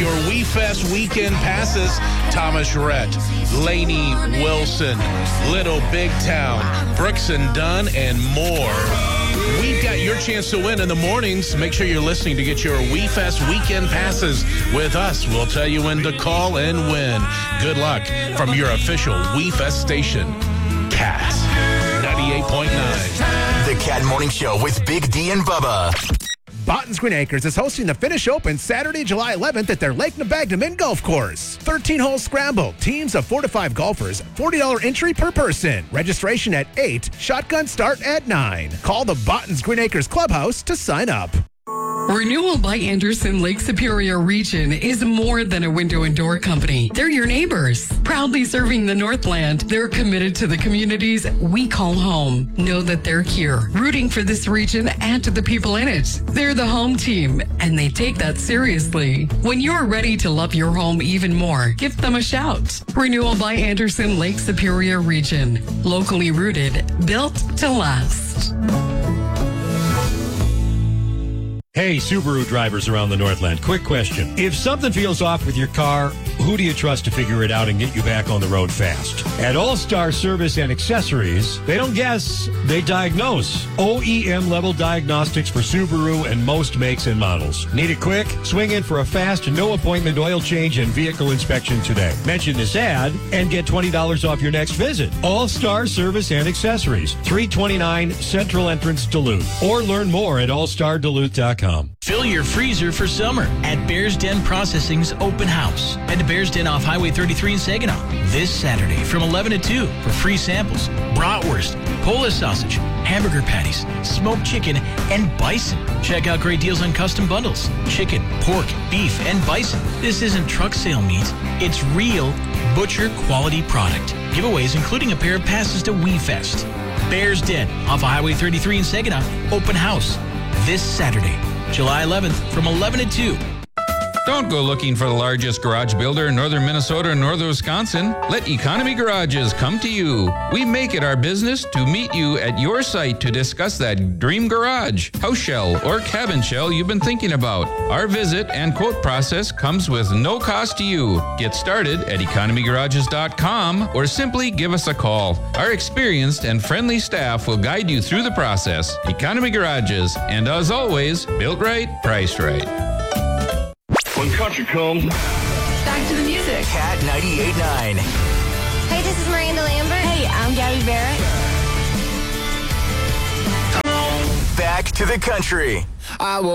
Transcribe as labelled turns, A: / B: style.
A: your WeFest weekend passes. Thomas Rhett, Lainey Wilson, Little Big Town, Brooks and Dunn, and more. We've got your chance to win in the mornings. Make sure you're listening to get your WeFest weekend passes with us. We'll tell you when to call and win. Good luck from your official WeFest station, Cat 98.9.
B: The Cat Morning Show with Big D and Bubba.
C: Botton's Green Acres is hosting the Finish Open Saturday, July 11th at their Lake Nebagnamin Golf Course. 13-hole scramble, teams of 4 to 5 golfers, $40 entry per person. Registration at 8, shotgun start at 9. Call the Botton's Green Acres Clubhouse to sign up.
D: Renewal by Anderson Lake Superior Region is more than a window and door company. They're your neighbors. Proudly serving the Northland, they're committed to the communities we call home. Know that they're here, rooting for this region and to the people in it. They're the home team, and they take that seriously. When you're ready to love your home even more, give them a shout. Renewal by Anderson Lake Superior Region. Locally rooted, built to last.
E: Hey, Subaru drivers around the Northland, quick question. If something feels off with your car, who do you trust to figure it out and get you back on the road fast? At All-Star Service and Accessories, they don't guess, they diagnose. OEM-level diagnostics for Subaru and most makes and models. Need it quick? Swing in for a fast, no-appointment oil change and vehicle inspection today. Mention this ad and get $20 off your next visit. All-Star Service and Accessories, 329 Central Entrance, Duluth. Or learn more at allstarduluth.com.
F: Fill your freezer for summer at Bears Den Processing's open house. Head to Bears Den off Highway 33 in Saginaw this Saturday from 11 to 2 for free samples, bratwurst, Polish sausage, hamburger patties, smoked chicken, and bison. Check out great deals on custom bundles, chicken, pork, beef, and bison. This isn't truck sale meat. It's real butcher quality product. Giveaways including a pair of passes to WeFest. Bears Den off Highway 33 in Saginaw, open house this Saturday, July 11th from 11 to 2.
G: Don't go looking for the largest garage builder in northern Minnesota and northern Wisconsin. Let Economy Garages come to you. We make it our business to meet you at your site to discuss that dream garage, house shell, or cabin shell you've been thinking about. Our visit and quote process comes with no cost to you. Get started at economygarages.com or simply give us a call. Our experienced and friendly staff will guide you through the process. Economy Garages, and as always, built right, priced right.
H: When country comes,
I: back to the music.
B: Cat 98.9.
J: Hey, this is Miranda Lambert.
I: Hey, I'm Gabby Barrett.
B: Back to the country.